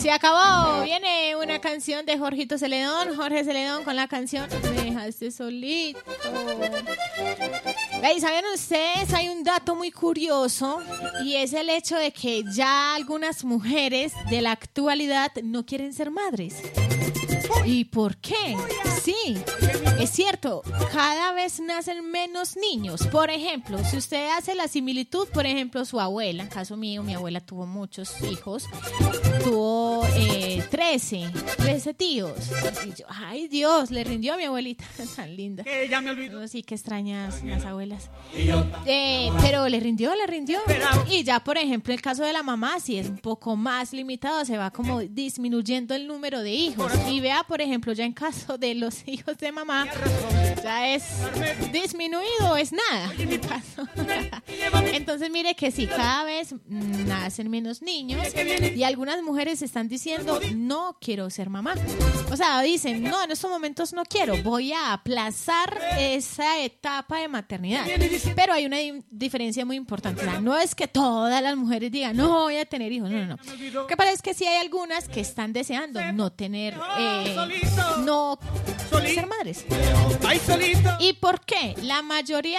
Se acabó. Viene una canción de Jorge Celedón con la canción Me dejaste solito. ¿Y saben ustedes? Hay un dato muy curioso y es el hecho de que ya algunas mujeres de la actualidad no quieren ser madres. ¿Y por qué? Sí, es cierto, cada vez nacen menos niños. Por ejemplo, si usted hace la similitud, por ejemplo, su abuela, en caso mío, mi abuela tuvo muchos hijos, tuvo 13 tíos. Y yo, ay Dios, le rindió a mi abuelita, tan linda. Ya me olvidó. Sí, qué extrañas las abuelas. Pero le rindió. Y ya, por ejemplo, el caso de la mamá, sí es un poco más limitado, se va como disminuyendo el número de hijos. Y vea, por ejemplo, ya en caso de los hijos de mamá, ya es disminuido, es nada. Entonces, mire que sí, cada vez nacen menos niños y algunas mujeres están diciendo, no quiero ser mamá. O sea, dicen, no, en estos momentos no quiero, voy a aplazar esa etapa de maternidad. Pero hay una diferencia muy importante. O sea, no es que todas las mujeres digan, no voy a tener hijos, no. Lo que pasa es que sí hay algunas que están deseando no tener, no ser madres. ¿Y por qué? La mayoría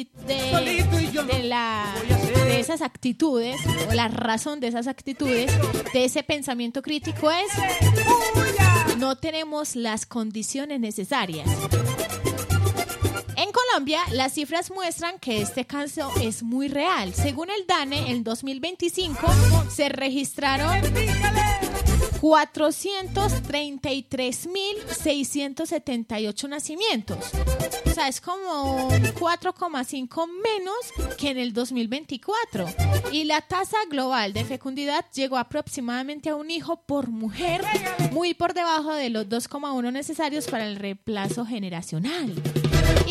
de esas actitudes, o la razón de esas actitudes, de ese pensamiento crítico es no tenemos las condiciones necesarias. En Colombia, las cifras muestran que este caso es muy real. Según el DANE, en 2025 se registraron 433.678 nacimientos. O sea, es como 4,5 menos que en el 2024. Y la tasa global de fecundidad llegó aproximadamente a un hijo por mujer, muy por debajo de los 2,1 necesarios para el reemplazo generacional.